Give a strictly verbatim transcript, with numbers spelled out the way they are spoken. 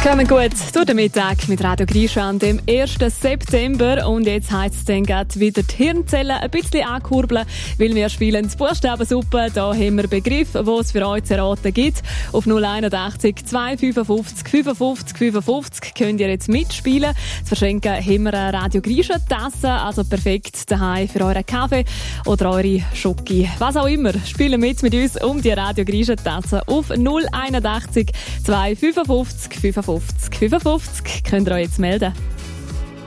Kommen gut durch den Mittag mit Radio Grisha an dem ersten September. Und jetzt heisst es dann gerade wieder die Hirnzellen ein bisschen ankurbeln, weil wir spielen die Buchstabensuppe. Da haben wir Begriffe, die es für euch zu erraten gibt. Auf null einundachtzig zwei fünfundfünfzig fünfundfünfzig fünfundfünfzig könnt ihr jetzt mitspielen. Zu verschenken haben wir eine Radio Grisha Tasse, also perfekt daheim für euren Kaffee oder eure Schoki. Was auch immer, spielen mit mit uns um die Radio Grisha Tasse auf null einundachtzig zwei fünfundfünfzig fünfundfünfzig fünfundfünfzig. Könnt ihr euch jetzt melden.